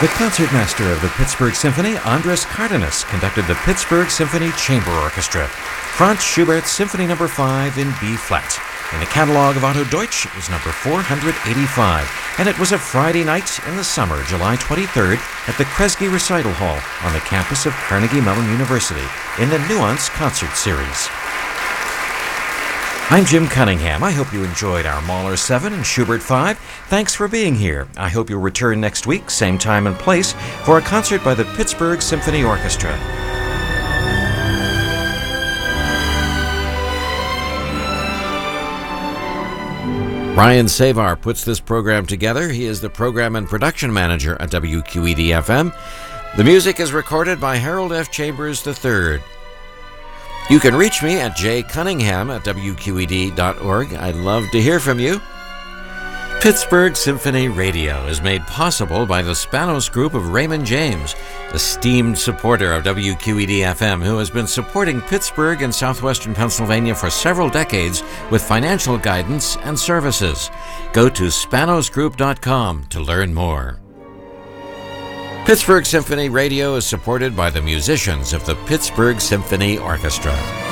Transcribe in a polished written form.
The concertmaster of the Pittsburgh Symphony, Andras Cardenas, conducted the Pittsburgh Symphony Chamber Orchestra, Franz Schubert's Symphony No. 5 in B-flat. In the catalog of Otto Deutsch, it was number 485, and it was a Friday night in the summer, July 23rd, at the Kresge Recital Hall on the campus of Carnegie Mellon University in the Nuance Concert Series. I'm Jim Cunningham. I hope you enjoyed our Mahler 7 and Schubert 5. Thanks for being here. I hope you'll return next week, same time and place, for a concert by the Pittsburgh Symphony Orchestra. Brian Savar puts this program together. He is the program and production manager at WQED-FM. The music is recorded by Harold F. Chambers III. You can reach me at jcunningham@wqed.org. I'd love to hear from you. Pittsburgh Symphony Radio is made possible by the Spanos Group of Raymond James, esteemed supporter of WQED-FM, who has been supporting Pittsburgh and southwestern Pennsylvania for several decades with financial guidance and services. Go to spanosgroup.com to learn more. Pittsburgh Symphony Radio is supported by the musicians of the Pittsburgh Symphony Orchestra.